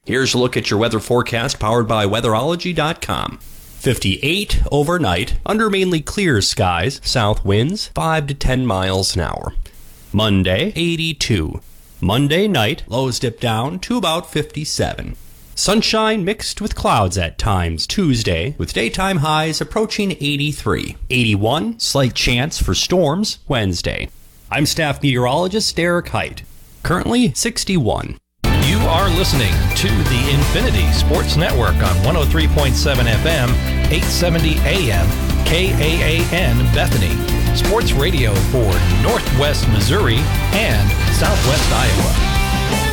Here's a look at your weather forecast powered by weatherology.com. 58 overnight, under mainly clear skies, south winds 5 to 10 miles an hour. Monday, 82. Monday night, lows dip down to about 57. Sunshine mixed with clouds at times Tuesday, with daytime highs approaching 83. 81, slight chance for storms Wednesday. I'm staff meteorologist Derek Height. Currently 61. You are listening to the Infinity Sports Network on 103.7 FM, 870 AM, KAAN Bethany. Sports radio for Northwest Missouri and Southwest Iowa.